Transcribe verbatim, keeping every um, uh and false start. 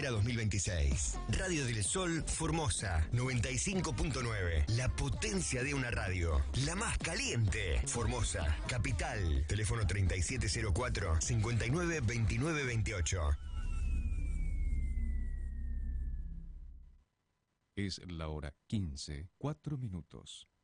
Primavera dos mil veintiséis. Radio del Sol Formosa noventa y cinco punto nueve. La potencia de una radio. La más caliente. Formosa, capital. Teléfono treinta y siete cero cuatro, cincuenta y nueve veintinueve veintiocho. Es la hora quince, cuatro minutos.